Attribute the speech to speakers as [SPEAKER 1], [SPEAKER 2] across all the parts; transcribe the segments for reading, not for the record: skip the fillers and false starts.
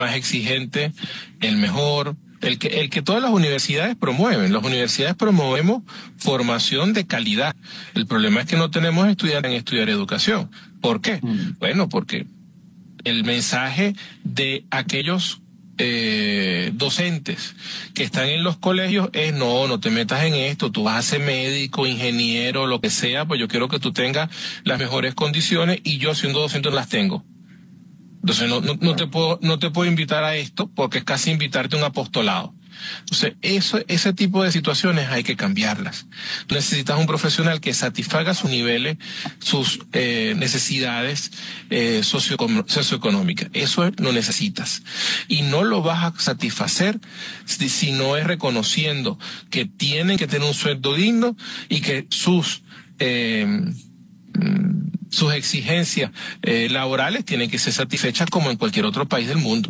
[SPEAKER 1] más exigente, el mejor, el que todas las universidades promueven. Las universidades promovemos formación de calidad. El problema es que no tenemos estudiantes en estudiar educación. ¿Por qué? Bueno, porque el mensaje de aquellos docentes que están en los colegios es no te metas en esto, tú vas a ser médico, ingeniero, lo que sea, pues yo quiero que tú tengas las mejores condiciones y yo siendo docente no las tengo. Entonces no te puedo invitar a esto porque es casi invitarte a un apostolado. Entonces, ese tipo de situaciones hay que cambiarlas. Tú necesitas un profesional que satisfaga sus niveles, sus necesidades socioeconómicas. Eso lo necesitas. Y no lo vas a satisfacer si no es reconociendo que tienen que tener un sueldo digno y que sus exigencias laborales tienen que ser satisfechas como en cualquier otro país del mundo.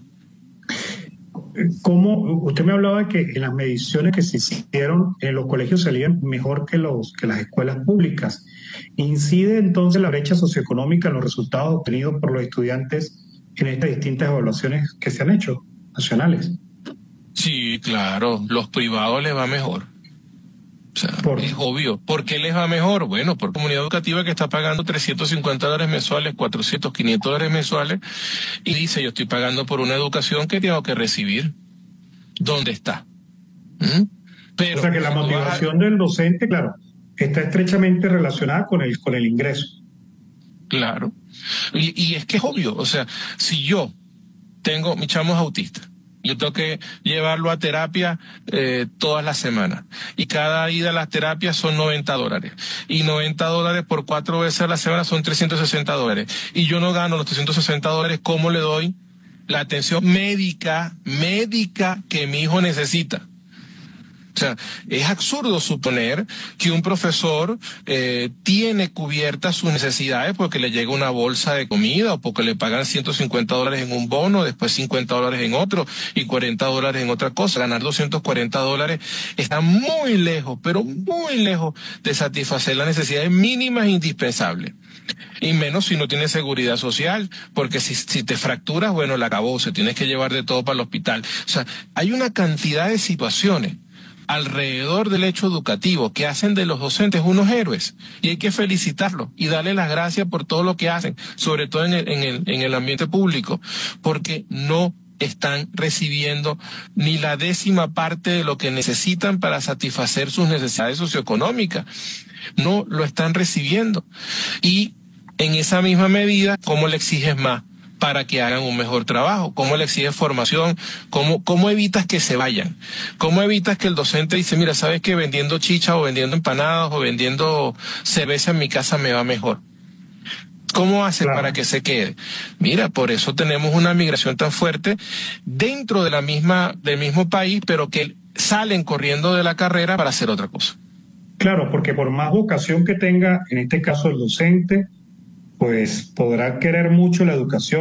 [SPEAKER 2] ¿Cómo? Usted me hablaba de que en las mediciones que se hicieron en los colegios salían mejor que las escuelas públicas. ¿Incide entonces la brecha socioeconómica en los resultados obtenidos por los estudiantes en estas distintas evaluaciones que se han hecho, nacionales?
[SPEAKER 1] Sí, claro, los privados les va mejor. O sea, es obvio. ¿Por qué les va mejor? Bueno, por comunidad educativa que está pagando $350 mensuales, 400, $500 mensuales, y dice, yo estoy pagando por una educación que tengo que recibir. ¿Dónde está? Pero,
[SPEAKER 2] o sea que la motivación del docente, claro, está estrechamente relacionada con el ingreso.
[SPEAKER 1] Claro. Y es que es obvio, o sea, si yo tengo, mi chamo es autista, yo tengo que llevarlo a terapia todas las semanas. Y cada ida a las terapias son $90. Y $90 por 4 veces a la semana son $360. Y yo no gano los $360, ¿cómo le doy la atención médica que mi hijo necesita? O sea, es absurdo suponer que un profesor tiene cubiertas sus necesidades porque le llega una bolsa de comida o porque le pagan $150 en un bono, después $50 en otro y $40 en otra cosa. Ganar $240 está muy lejos, pero muy lejos de satisfacer las necesidades mínimas e indispensables. Y menos si no tienes seguridad social, porque si te fracturas, bueno, la acabó, se tienes que llevar de todo para el hospital. O sea, hay una cantidad de situaciones alrededor del hecho educativo que hacen de los docentes unos héroes y hay que felicitarlos y darles las gracias por todo lo que hacen, sobre todo en el ambiente público, porque no están recibiendo ni la 10ª parte de lo que necesitan para satisfacer sus necesidades socioeconómicas. No lo están recibiendo. Y en esa misma medida, ¿cómo le exiges más para que hagan un mejor trabajo? ¿Cómo le exiges formación? ¿Cómo evitas que se vayan? ¿Cómo evitas que el docente dice, mira, sabes que vendiendo chicha o vendiendo empanadas o vendiendo cerveza en mi casa me va mejor? ¿Cómo hace para que se quede? Mira, por eso tenemos una migración tan fuerte dentro de del mismo país, pero que salen corriendo de la carrera para hacer otra cosa.
[SPEAKER 2] Claro, porque por más vocación que tenga, en este caso el docente, pues podrá querer mucho la educación